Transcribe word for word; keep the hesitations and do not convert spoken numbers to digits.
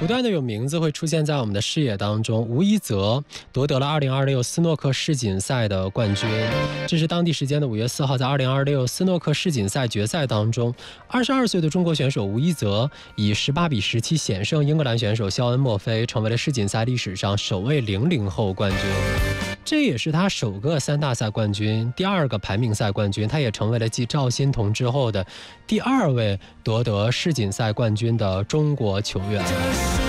不断的有名字会出现在我们的视野当中。吴一泽夺得了二零二六斯诺克世锦赛的冠军，这是当地时间的五月四号，在二零二六斯诺克世锦赛决赛当中，二十二岁的中国选手吴一泽以十八比十七险胜英格兰选手肖恩·墨菲，成为了世锦赛历史上首位零零后冠军。这也是他首个三大赛冠军，第二个排名赛冠军，他也成为了继赵心童之后的第二位夺得世锦赛冠军的中国球员。